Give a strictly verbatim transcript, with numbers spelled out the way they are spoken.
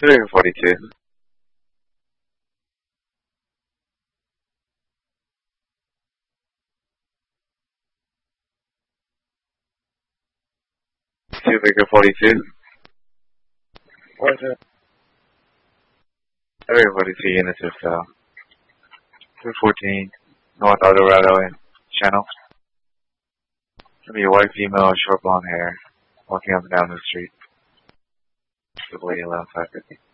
Pacific forty-two. Pacific forty-two. What is it? Pacific forty-two units of uh, two fourteen North Eldorado Channel. Should be a white female with short blonde hair walking up and down the street. The lady left five fifty.